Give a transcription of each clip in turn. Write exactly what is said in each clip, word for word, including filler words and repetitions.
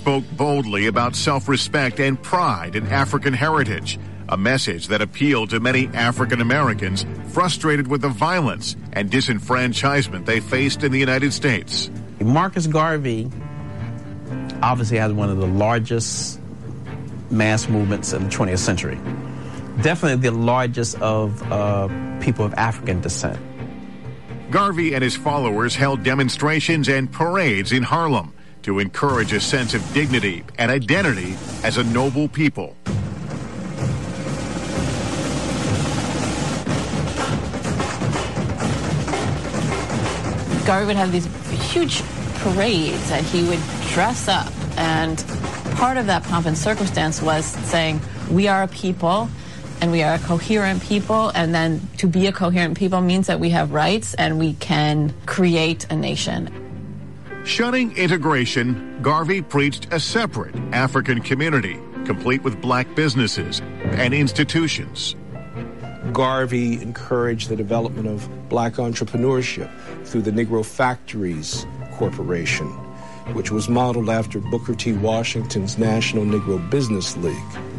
spoke boldly about self-respect and pride in African heritage, a message that appealed to many African Americans frustrated with the violence and disenfranchisement they faced in the United States. Marcus Garvey obviously has one of the largest mass movements in the twentieth century. Definitely the largest of uh, people of African descent. Garvey and his followers held demonstrations and parades in Harlem to encourage a sense of dignity and identity as a noble people. Garvey would have these huge parades and he would dress up, and part of that pomp and circumstance was saying, we are a people and we are a coherent people, and then to be a coherent people means that we have rights and we can create a nation. Shunning integration, Garvey preached a separate African community, complete with black businesses and institutions. Garvey encouraged the development of black entrepreneurship through the Negro Factories Corporation, which was modeled after Booker T. Washington's National Negro Business League.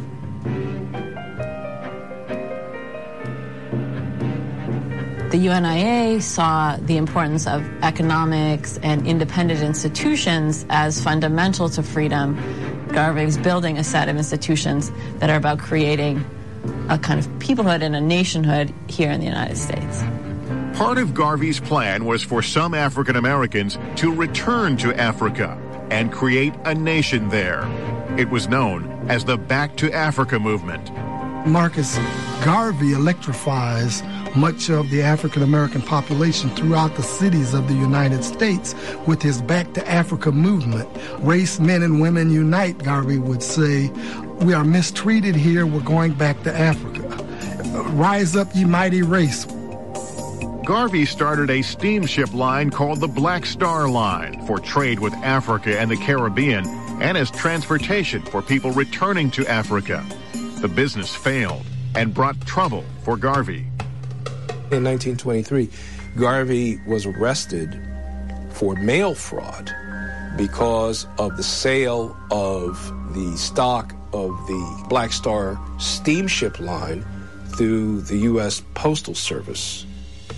The U N I A saw the importance of economics and independent institutions as fundamental to freedom. Garvey was building a set of institutions that are about creating a kind of peoplehood and a nationhood here in the United States. Part of Garvey's plan was for some African Americans to return to Africa and create a nation there. It was known as the Back to Africa movement. Marcus Garvey electrifies much of the African American population throughout the cities of the United States with his Back to Africa movement. Race, men, and women unite, Garvey would say. We are mistreated here, we're going back to Africa. Rise up, ye mighty race. Garvey started a steamship line called the Black Star Line for trade with Africa and the Caribbean, and as transportation for people returning to Africa. The business failed and brought trouble for Garvey. In nineteen twenty-three, Garvey was arrested for mail fraud because of the sale of the stock of the Black Star steamship line through the U S Postal Service.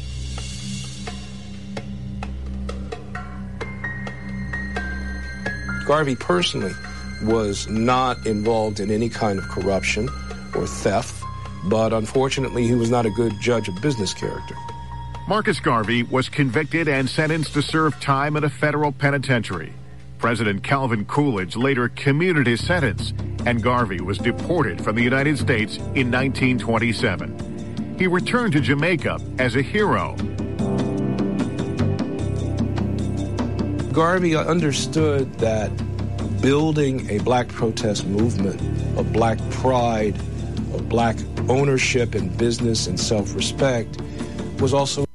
Garvey personally was not involved in any kind of corruption or theft, but unfortunately he was not a good judge of business character. Marcus Garvey was convicted and sentenced to serve time at a federal penitentiary. President Calvin Coolidge later commuted his sentence, and Garvey was deported from the United States in nineteen twenty-seven. He returned to Jamaica as a hero. Garvey understood that building a black protest movement of black pride, of black ownership in business and self-respect was also